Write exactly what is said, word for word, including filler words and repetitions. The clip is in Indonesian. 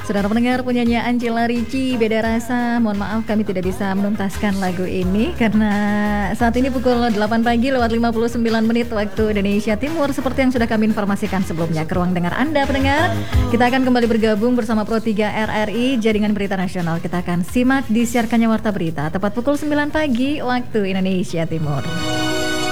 Saudara pendengar, penyanyian Cila Ricci Beda Rasa. Mohon maaf kami tidak bisa menuntaskan lagu ini karena saat ini pukul delapan pagi lewat lima puluh sembilan menit waktu Indonesia Timur. Seperti yang sudah kami informasikan sebelumnya ke ruang dengar Anda pendengar, kita akan kembali bergabung bersama Pro tiga R R I Jaringan Berita Nasional. Kita akan simak disiarkannya Warta Berita tepat pukul sembilan pagi waktu Indonesia Timur.